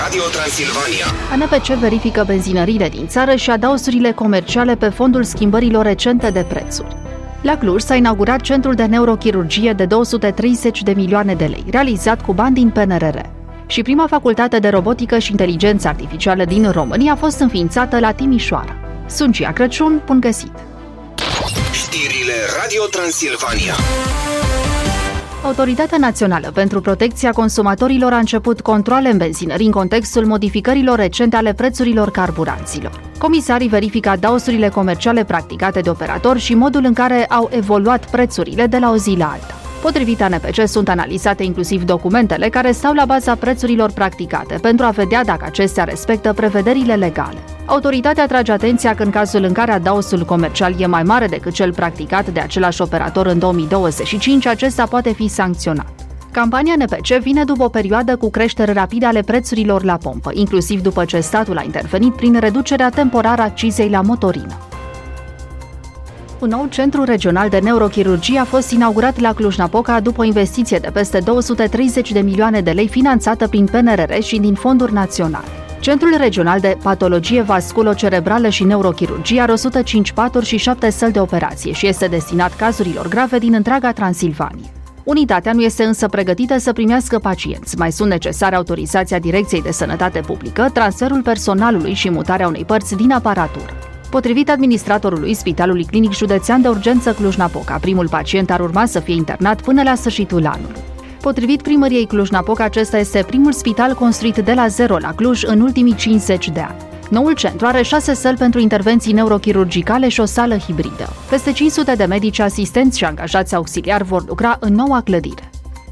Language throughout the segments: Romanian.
Radio Transilvania. ANPC verifică benzinăriile din țară și adausurile comerciale pe fondul schimbărilor recente de prețuri. La Cluj s-a inaugurat Centrul de Neurochirurgie de 230 de milioane de lei, realizat cu bani din PNRR. Și prima facultate de robotică și inteligență artificială din România a fost înființată la Timișoara. Sunt Cia Crăciun, bun găsit! Știrile Radio Transilvania. Autoritatea Națională pentru Protecția Consumatorilor a început controale în benzinării în contextul modificărilor recente ale prețurilor carburanților. Comisarii verifică adausurile comerciale practicate de operatori și modul în care au evoluat prețurile de la o zi la alta. Potrivit ANPC, sunt analizate inclusiv documentele care stau la baza prețurilor practicate pentru a vedea dacă acestea respectă prevederile legale. Autoritatea trage atenția că în cazul în care adausul comercial e mai mare decât cel practicat de același operator în 2025, acesta poate fi sancționat. Campania ANPC vine după o perioadă cu creștere rapidă ale prețurilor la pompă, inclusiv după ce statul a intervenit prin reducerea temporară a accizei la motorină. Un nou centru regional de neurochirurgie a fost inaugurat la Cluj-Napoca după o investiție de peste 230 de milioane de lei finanțată prin PNRR și din fonduri naționale. Centrul regional de patologie vasculocerebrală și neurochirurgie are 105 paturi și 7 săli de operație și este destinat cazurilor grave din întreaga Transilvanie. Unitatea nu este însă pregătită să primească pacienți. Mai sunt necesare autorizația Direcției de Sănătate Publică, transferul personalului și mutarea unei părți din aparatură. Potrivit administratorului Spitalului Clinic Județean de Urgență Cluj-Napoca, primul pacient ar urma să fie internat până la sfârșitul anului. Potrivit primăriei Cluj-Napoca, acesta este primul spital construit de la zero la Cluj în ultimii 50 de ani. Noul centru are 6 săli pentru intervenții neurochirurgicale și o sală hibridă. Peste 500 de medici, asistenți și angajați auxiliari vor lucra în noua clădire.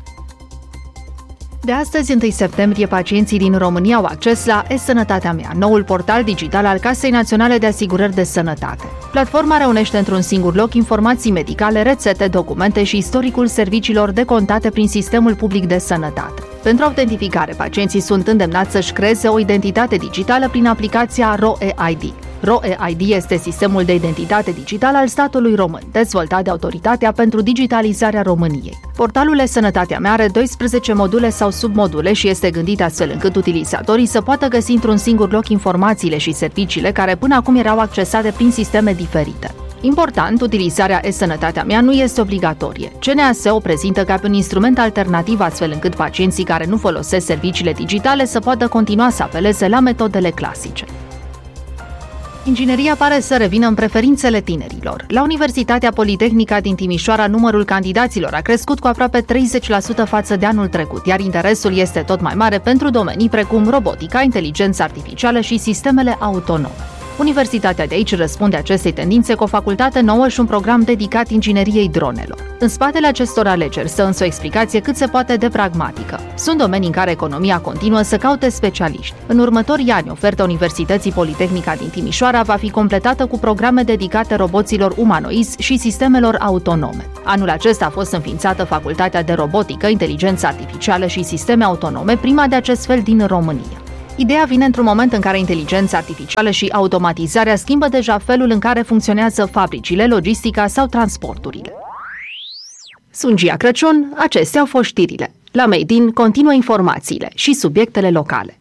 De astăzi, 1 septembrie, pacienții din România au acces la e-Sănătatea Mea, noul portal digital al Casei Naționale de Asigurări de Sănătate. Platforma reunește într-un singur loc informații medicale, rețete, documente și istoricul serviciilor decontate prin sistemul public de sănătate. Pentru autentificare, pacienții sunt îndemnați să-și creeze o identitate digitală prin aplicația RoEID. RoEID este sistemul de identitate digitală al statului român, dezvoltat de Autoritatea pentru Digitalizarea României. Portalul e-Sănătatea Mea are 12 module sau submodule și este gândit astfel încât utilizatorii să poată găsi într-un singur loc informațiile și serviciile care până acum erau accesate prin sisteme diferite. Important, utilizarea e-Sănătatea Mea nu este obligatorie. CNAS o prezintă ca pe un instrument alternativ astfel încât pacienții care nu folosesc serviciile digitale să poată continua să apeleze la metodele clasice. Ingineria pare să revină în preferințele tinerilor. La Universitatea Politehnică din Timișoara, numărul candidaților a crescut cu aproape 30% față de anul trecut, iar interesul este tot mai mare pentru domenii precum robotica, inteligența artificială și sistemele autonome. Universitatea de aici răspunde acestei tendințe cu o facultate nouă și un program dedicat ingineriei dronelor. În spatele acestor alegeri stă însă o explicație cât se poate de pragmatică. Sunt domenii în care economia continuă să caute specialiști. În următorii ani, oferta Universității Politehnica din Timișoara va fi completată cu programe dedicate roboților umanoizi și sistemelor autonome. Anul acesta a fost înființată Facultatea de Robotică, Inteligență Artificială și Sisteme Autonome, prima de acest fel din România. Ideea vine într-un moment în care inteligența artificială și automatizarea schimbă deja felul în care funcționează fabricile, logistica sau transporturile. Sunt Cia Crăciun, acestea au fost știrile. La Made in continuă informațiile și subiectele locale.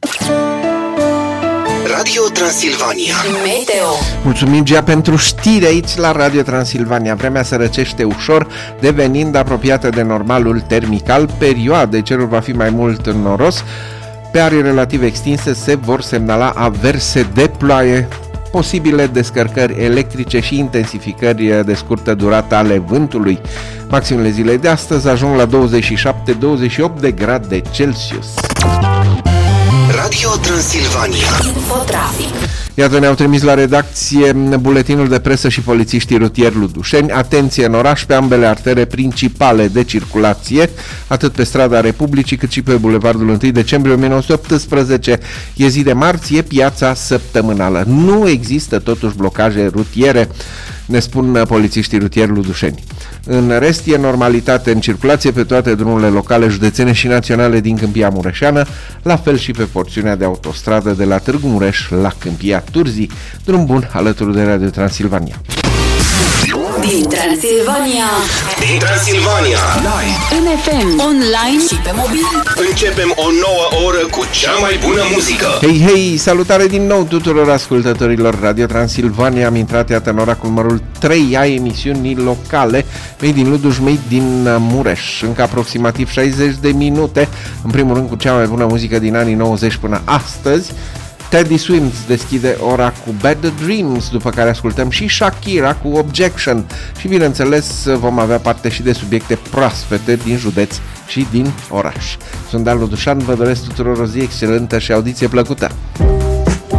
Radio Transilvania. Meteo. Mulțumim, Gia, pentru știri aici la Radio Transilvania. Vremea se răcește ușor, devenind apropiată de normalul termic al perioadei. Cerul va fi mai mult noros. Pe arii relativ extinse se vor semnala averse de ploaie, posibile descărcări electrice și intensificări de scurtă durată ale vântului. Maximele zilei de astăzi ajung la 27-28 de grade Celsius. Radio Transilvania. Infotrafic. Iată, ne-au trimis la redacție buletinul de presă și polițiștii rutieri Ludușeni. Atenție în oraș pe ambele artere principale de circulație, atât pe strada Republicii cât și pe bulevardul 1 decembrie 1918. E zi de marți, e piața săptămânală. Nu există totuși blocaje rutiere, ne spun polițiștii rutieri Ludușeni. În rest, e normalitate în circulație pe toate drumurile locale, județene și naționale din Câmpia Mureșeană, la fel și pe porțiunea de autostradă de la Târgu Mureș la Câmpia Turzii. Drum bun alături de Radio Transilvania. Din Transilvania. Din Transilvania. Live. În FM, online și pe mobil. Începem o nouă oră cu cea mai bună muzică. Hei, hei, salutare din nou tuturor ascultătorilor Radio Transilvania. Am intrat, iată, în ora cu numărul 3 a emisiunii locale, mei din Luduș, mei din Mureș. Încă aproximativ 60 de minute, în primul rând cu cea mai bună muzică din anii 90 până astăzi. Teddy Swims deschide ora cu Bad Dreams, după care ascultăm și Shakira cu Objection și, bineînțeles, vom avea parte și de subiecte proaspete din județ și din oraș. Sunt Dan Ludușan, vă doresc tuturor o zi excelentă și audiție plăcută!